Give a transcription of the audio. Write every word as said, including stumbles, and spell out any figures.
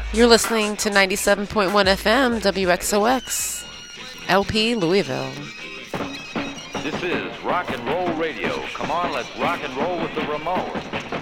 You're listening to ninety-seven point one F M W X O X, L P Louisville. This is rock and roll radio. Come on, let's rock and roll with the Ramones.